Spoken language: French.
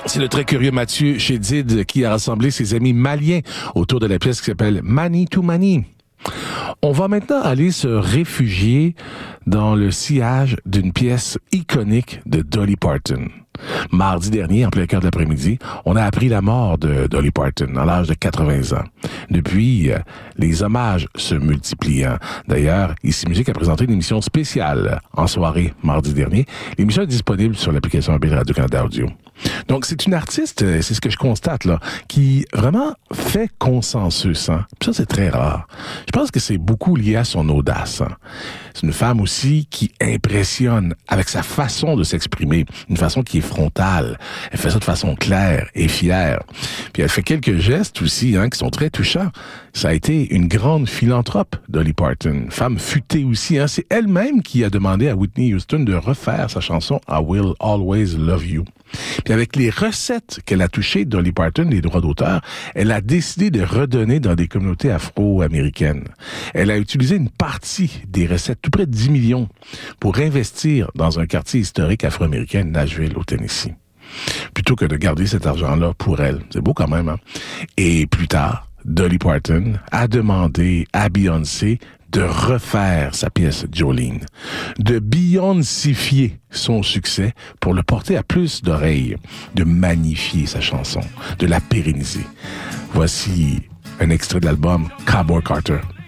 C'est le très curieux Mathieu Chédid qui a rassemblé ses amis maliens autour de la pièce qui s'appelle Mani to Mani. On va maintenant aller se réfugier dans le sillage d'une pièce iconique de Dolly Parton. Mardi dernier, en plein cœur de l'après-midi, on a appris la mort de Dolly Parton à l'âge de 80 ans. Depuis, les hommages se multiplient. D'ailleurs, Ici Musique a présenté une émission spéciale en soirée mardi dernier. L'émission est disponible sur l'application mobile Radio-Canada Audio. Donc, c'est une artiste, c'est ce que je constate, là, qui vraiment fait consensus. Puis ça, c'est très rare. Je pense que c'est beaucoup lié à son audace. C'est une femme aussi qui impressionne avec sa façon de s'exprimer, une façon qui est frontale. Elle fait ça de façon claire et fière. Puis elle fait quelques gestes aussi qui sont très touchants. Ça a été une grande philanthrope, Dolly Parton. Femme futée aussi. C'est elle-même qui a demandé à Whitney Houston de refaire sa chanson I Will Always Love You. Puis avec les recettes qu'elle a touchées, Dolly Parton, les droits d'auteur, elle a décidé de redonner dans des communautés afro-américaines. Elle a utilisé une partie des recettes, tout près de 10 millions, pour investir dans un quartier historique afro-américain, Nashville, au Tennessee. Plutôt que de garder cet argent-là pour elle. C'est beau quand même, Et plus tard, Dolly Parton a demandé à Beyoncé de refaire sa pièce Jolene, de Beyoncéifier son succès pour le porter à plus d'oreilles, de magnifier sa chanson, de la pérenniser. Voici un extrait de l'album Cowboy Carter.